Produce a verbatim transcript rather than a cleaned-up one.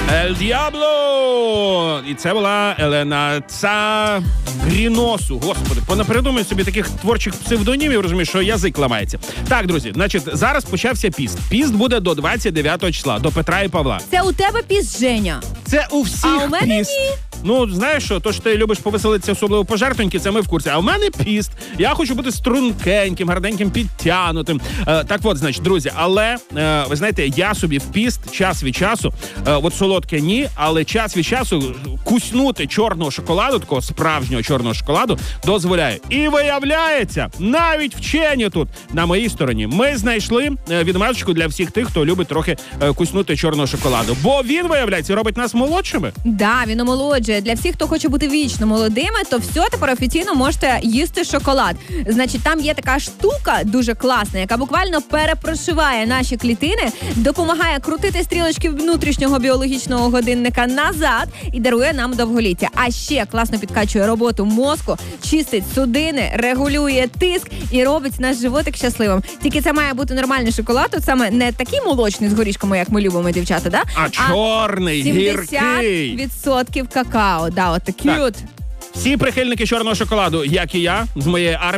Ель Діабло! І це була Елена Цагріносу. Господи, понапридумай собі таких творчих псевдонімів, розумієш, що язик ламається. Так, друзі, значить, зараз почався піст. Піст буде до двадцять дев'ятого числа, до Петра і Павла. Це у тебе піст, Женя. Це у всіх А у мене піст. ні. Ну, знаєш що, то, що ти любиш повеселитися, особливо пожертвоньки, це ми в курсі. А в мене піст. Я хочу бути стрункеньким, гарненьким, підтянутим. Е, так от, значить, друзі, але, е, ви знаєте, я собі в піст час від часу, е, от солодке ні, але час від часу куснути чорного шоколаду, такого справжнього чорного шоколаду, дозволяє. І виявляється, навіть вчені тут, на моїй стороні, ми знайшли е, відмазочку для всіх тих, хто любить трохи е, куснути чорного шоколаду. Бо він, виявляється, робить нас молодшими. Да, він омолоджує. Для всіх, хто хоче бути вічно молодими, то все, тепер офіційно можете їсти шоколад. Значить, там є така штука дуже класна, яка буквально перепрошиває наші клітини, допомагає крутити стрілочки внутрішнього біологічного годинника назад і дарує нам довголіття. А ще класно підкачує роботу мозку, чистить судини, регулює тиск і робить наш животик щасливим. Тільки це має бути нормальний шоколад, от саме не такий молочний з горішками, як ми любимо, дівчата, да? А, а чорний, гіркий. сімдесят відсотків какао. Да, от такі Так. от. Всі прихильники чорного шоколаду, як і я, з моєї армії,